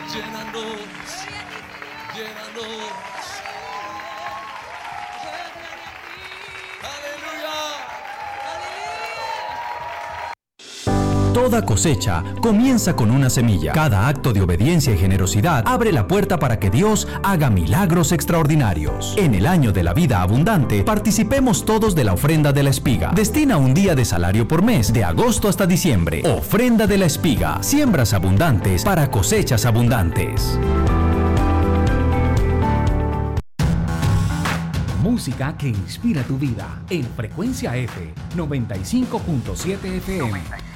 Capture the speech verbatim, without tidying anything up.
Llénanos, llénanos. Toda cosecha comienza con una semilla. Cada acto de obediencia y generosidad abre la puerta para que Dios haga milagros extraordinarios. En el año de la vida abundante, participemos todos de la ofrenda de la espiga. Destina un día de salario por mes, de agosto hasta diciembre. Ofrenda de la espiga. Siembras abundantes para cosechas abundantes. Música que inspira tu vida en Frecuencia F noventa y cinco punto siete F M.